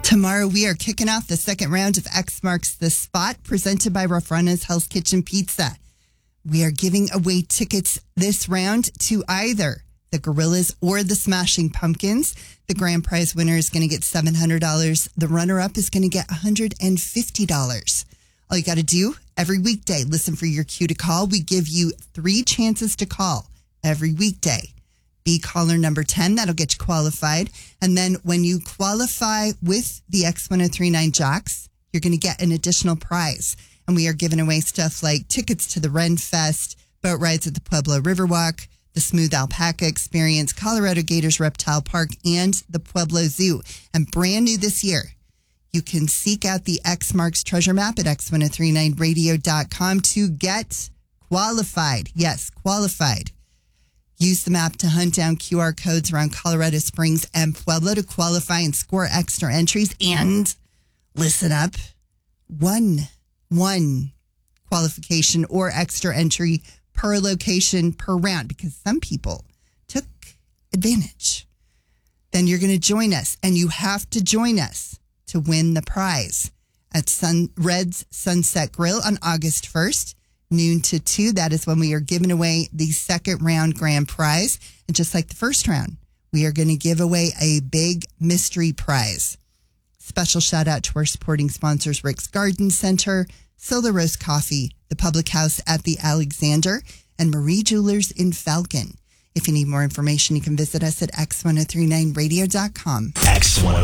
Tomorrow, we are kicking off the second round of X Marks the Spot, presented by Raffrana's Hell's Kitchen Pizza. We are giving away tickets this round to either the Gorillas or the Smashing Pumpkins. The grand prize winner is going to get $700. The runner-up is going to get $150. All you got to do, every weekday, listen for your cue to call. We give you 3 chances to call every weekday. Be caller number 10. That'll get you qualified. And then when you qualify with the X1039 Jocks, you're going to get an additional prize. And we are giving away stuff like tickets to the Ren Fest, boat rides at the Pueblo Riverwalk, the Smooth Alpaca Experience, Colorado Gators Reptile Park, and the Pueblo Zoo. And brand new this year, you can seek out the X Marks treasure map at x1039radio.com to get qualified. Yes, qualified. Use the map to hunt down QR codes around Colorado Springs and Pueblo to qualify and score extra entries. And listen up, one qualification or extra entry per location per round, because some people took advantage. Then you're going to join us, and you have to join us to win the prize at Red's Sunset Grill on August 1st. Noon to 2. That is when we are giving away the second round grand prize. And just like the first round, we are going to give away a big mystery prize. Special shout out to our supporting sponsors, Rick's Garden Center, Solar Roast Coffee, the Public House at the Alexander, and Marie Jewelers in Falcon. If you need more information, you can visit us at x1039radio.com.